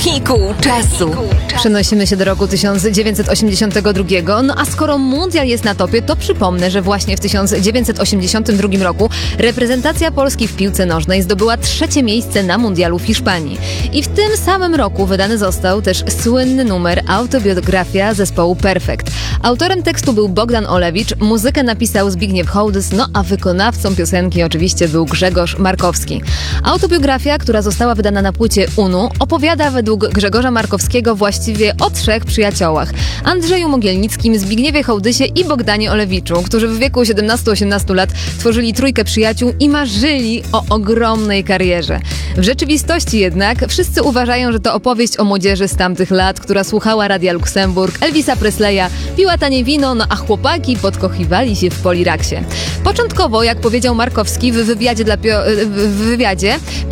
Mohiku czasu. Przenosimy się do roku 1982. No a skoro mundial jest na topie, to przypomnę, że właśnie w 1982 roku reprezentacja Polski w piłce nożnej zdobyła 3. miejsce na mundialu w Hiszpanii. I w tym samym roku wydany został też słynny numer Autobiografia zespołu Perfekt. Autorem tekstu był Bogdan Olewicz, muzykę napisał Zbigniew Hołdys, no a wykonawcą piosenki oczywiście był Grzegorz Markowski. Autobiografia, która została wydana na płycie UNU, opowiada według Grzegorza Markowskiego właściwie o 3 przyjaciołach: Andrzeju Mogielnickim, Zbigniewie Hołdysie i Bogdanie Olewiczu, którzy w wieku 17-18 lat tworzyli trójkę przyjaciół i marzyli o ogromnej karierze. W rzeczywistości jednak wszyscy uważają, że to opowieść o młodzieży z tamtych lat, która słuchała Radia Luksemburg, Elvisa Presleya, piła tanie wino, no a chłopaki podkochiwali się w Poliraksie. Początkowo, jak powiedział Markowski w wywiadzie